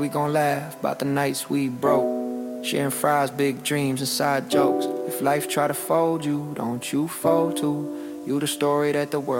gon' laugh about the nights we broke, sharing fries, big dreams, inside jokes. If life try to fold you, don't you fold too. You the story that the world